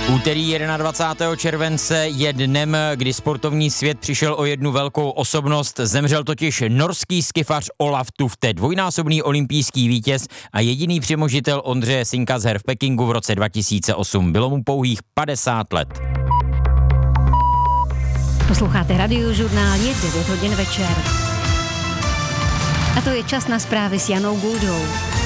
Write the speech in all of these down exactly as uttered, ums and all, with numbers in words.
Úterý dvacátého prvního července je dnem, kdy sportovní svět přišel o jednu velkou osobnost. Zemřel totiž norský skifař Olaf Tufte, dvojnásobný olympijský vítěz a jediný přemožitel Ondřeje Sinka z her v Pekingu v roce dva tisíce osm. Bylo mu pouhých padesát let. Posloucháte Radiožurnál, je devět hodin večer. A to je čas na zprávy s Janou Guldou.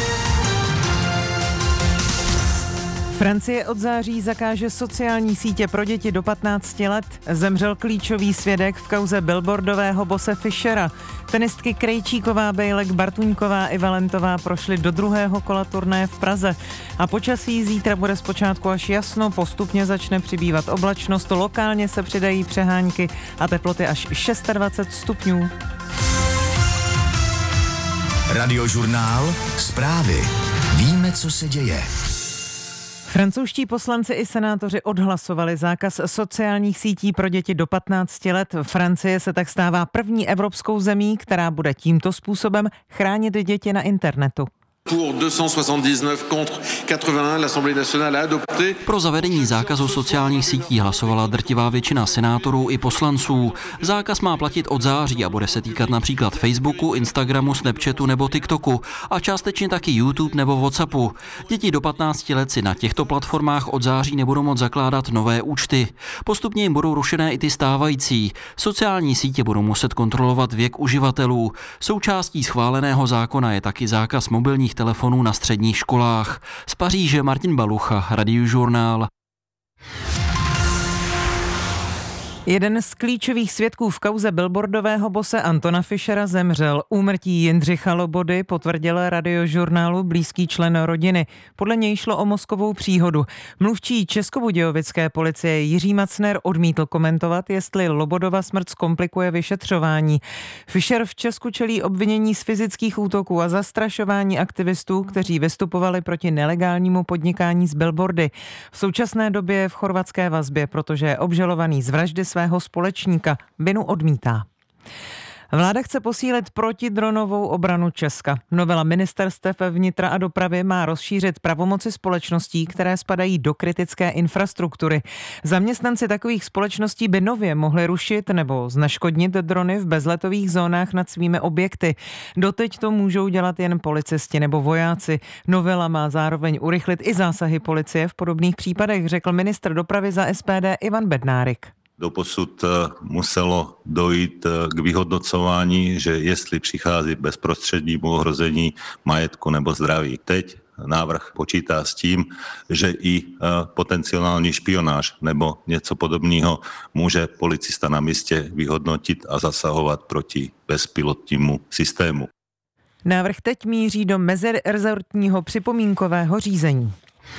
Francie od září zakáže sociální sítě pro děti do patnácti let. Zemřel klíčový svědek v kauze billboardového bose Fischera. Tenistky Krejčíková, Bejlek, Bartuňková i Valentová prošly do druhého kola turnaje v Praze. A počasí zítra bude zpočátku až jasno, postupně začne přibývat oblačnost, lokálně se přidají přehánky a teploty až dvacet šest stupňů. Radiožurnál, zprávy. Víme, co se děje. Francouzští poslanci i senátoři odhlasovali zákaz sociálních sítí pro děti do patnácti let. Francie se tak stává první evropskou zemí, která bude tímto způsobem chránit děti na internetu. Pro zavedení zákazu sociálních sítí hlasovala drtivá většina senátorů i poslanců. Zákaz má platit od září a bude se týkat například Facebooku, Instagramu, Snapchatu nebo TikToku a částečně taky YouTube nebo WhatsAppu. Děti do patnácti let si na těchto platformách od září nebudou moct zakládat nové účty. Postupně jim budou rušené i ty stávající. Sociální sítě budou muset kontrolovat věk uživatelů. Součástí schváleného zákona je taky zákaz mobilních telefonů na středních školách. Z Paříže Martin Balucha, Radiožurnál. Jeden z klíčových svědků v kauze billboardového bose Antona Fischera zemřel. Úmrtí Jindřicha Lobody potvrdil Radiožurnálu blízký člen rodiny. Podle něj šlo o mozkovou příhodu. Mluvčí českobudějovické policie Jiří Macner odmítl komentovat, jestli Lobodova smrt zkomplikuje vyšetřování. Fischer v Česku čelí obvinění z fyzických útoků a zastrašování aktivistů, kteří vystupovali proti nelegálnímu podnikání s billboardy. V současné době je v chorvatské vazbě, protože je obžalovaný z vraždy svého společníka. Vinu odmítá. Vláda chce posílit protidronovou obranu Česka. Novela ministerstev vnitra a dopravy má rozšířit pravomoci společností, které spadají do kritické infrastruktury. Zaměstnanci takových společností by nově mohli rušit nebo zneškodnit drony v bezletových zónách nad svými objekty. Doteď to můžou dělat jen policisti nebo vojáci. Novela má zároveň urychlit i zásahy policie v podobných případech, řekl ministr dopravy za S P D Ivan Bednárik. Doposud muselo dojít k vyhodnocování, že jestli přichází bezprostřednímu ohrození majetku nebo zdraví. Teď návrh počítá s tím, že i potenciální špionáž nebo něco podobného může policista na místě vyhodnotit a zasahovat proti bezpilotnímu systému. Návrh teď míří do mezirezortního připomínkového řízení.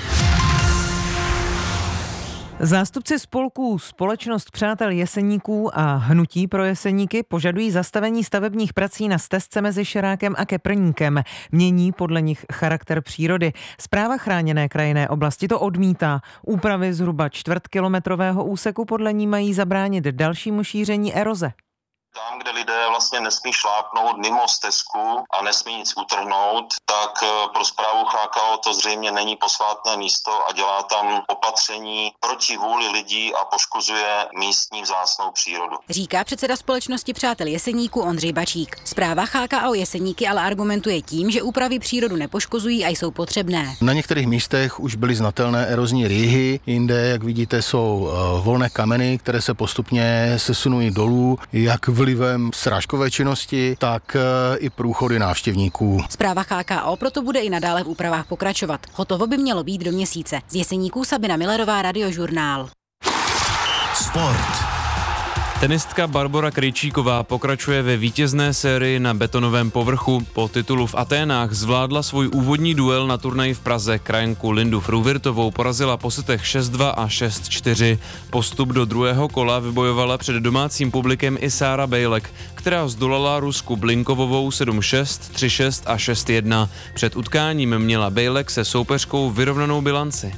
Zástupci spolků Společnost přátel Jeseníků a Hnutí pro Jeseníky požadují zastavení stavebních prací na stezce mezi Šerákem a Keprníkem. Mění podle nich charakter přírody. Správa chráněné krajinné oblasti to odmítá. Úpravy zhruba čtvrtkilometrového úseku podle ní mají zabránit dalšímu šíření eroze. Tam, kde lidé vlastně nesmí šlápnout mimo stezku a nesmí nic utrhnout, tak pro správu H K O to zřejmě není posvátné místo a dělá tam opatření proti vůli lidí a poškozuje místní vzácnou přírodu. Říká předseda Společnosti přátel Jeseníků Ondřej Bačík. Správa H K O Jeseníky ale argumentuje tím, že úpravy přírodu nepoškozují a jsou potřebné. Na některých místech už byly znatelné erozní rýhy, jinde, jak vidíte, jsou volné kameny, které se postupně sesunují dolů, jak v vlivem srážkové činnosti, tak i průchody návštěvníků. Správa H K O proto bude i nadále v úpravách pokračovat. Hotovo by mělo být do měsíce. Z Jeseníků Sabina Millerová, Radiožurnál. Sport. Tenistka Barbora Krejčíková pokračuje ve vítězné sérii na betonovém povrchu. Po titulu v Aténách zvládla svůj úvodní duel na turnaji v Praze. Krajanku Lindu Fruvirtovou porazila po setech šest dva a šest čtyři. Postup do druhého kola vybojovala před domácím publikem i Sára Bejlek, která zdolala Rusku Blinkovovou sedm šest, tři šest a šest jedna. Před utkáním měla Bejlek se soupeřkou vyrovnanou bilanci.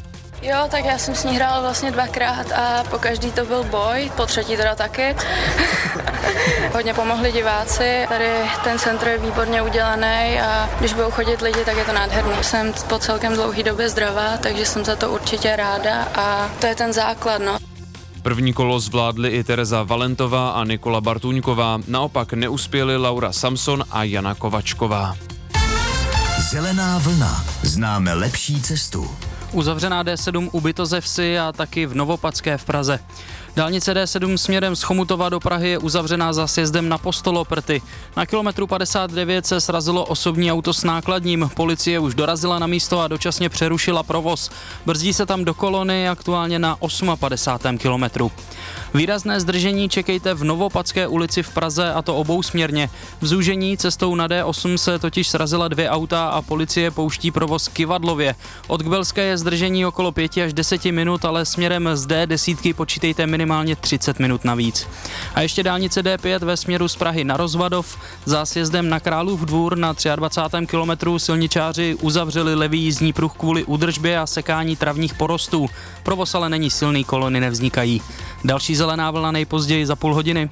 Jo, tak já jsem s ní hrála vlastně dvakrát a po každý to byl boj, po třetí teda taky. Hodně pomohli diváci, tady ten centr je výborně udělaný a když budou chodit lidi, tak je to nádherný. Jsem po celkem dlouhý době zdravá, takže jsem za to určitě ráda a to je ten základ, no. První kolo zvládly i Tereza Valentová a Nikola Bartůňková, naopak neuspěly Laura Samson a Jana Kovačková. Zelená vlna. Známe lepší cestu. Uzavřená D sedm u Bytozevsi a taky v Novopadské v Praze. Dálnice D sedm směrem z Chomutova do Prahy je uzavřená za sjezdem na Postoloprty. Na kilometru padesát devět se srazilo osobní auto s nákladním. Policie už dorazila na místo a dočasně přerušila provoz. Brzdí se tam do kolony aktuálně na padesátém osmém kilometru. Výrazné zdržení čekejte v Novopadské ulici v Praze, a to obousměrně. V zúžení cestou na D osm se totiž srazila dvě auta a policie pouští provoz Kyvadlově. Od Kbelské je zdržení okolo pěti až deseti minut, ale směrem z D desítky počítejte minimálně třicet minut navíc. A ještě dálnice D pět ve směru z Prahy na Rozvadov. Za sjezdem na Králův dvůr na dvacátém třetím kilometru silničáři uzavřeli levý jízdní pruh kvůli údržbě a sekání travních porostů. Provoz ale není silný, kolony nevznikají. Další zelená vlna nejpozději za půl hodiny.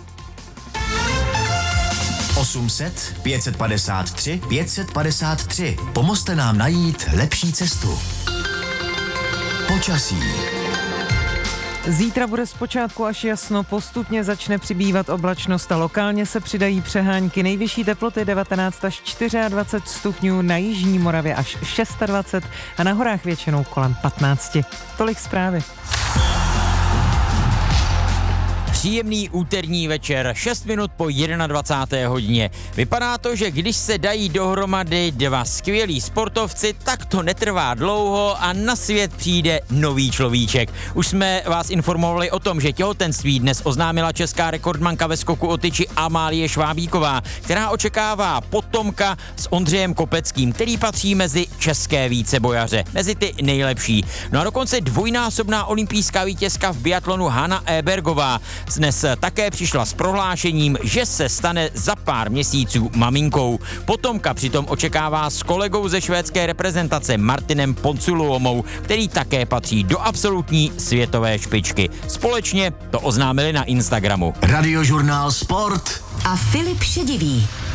osm set, pět set padesát tři, pět set padesát tři. Pomozte nám najít lepší cestu. Počasí. Zítra bude zpočátku až jasno, postupně začne přibývat oblačnost a lokálně se přidají přehánky. Nejvyšší teploty devatenáct až dvacet čtyři stupňů, na jižní Moravě až dvacet šest a na horách většinou kolem patnáct. Tolik zprávy. Příjemný úterní večer, šest minut po dvacáté jedné hodině. Vypadá to, že když se dají dohromady dva skvělí sportovci, tak to netrvá dlouho a na svět přijde nový človíček. Už jsme vás informovali o tom, že těhotenství dnes oznámila česká rekordmanka ve skoku o tyči Amálie Švábíková, která očekává potomka s Ondřejem Kopeckým, který patří mezi české vícebojaře, mezi ty nejlepší. No a dokonce dvojnásobná olympijská vítězka v biatlonu Hanna Ebergová dnes také přišla s prohlášením, že se stane za pár měsíců maminkou. Potomka přitom očekává s kolegou ze švédské reprezentace Martinem Ponzuluomou, který také patří do absolutní světové špičky. Společně to oznámili na Instagramu. Radiožurnál Sport a Filip Šedivý.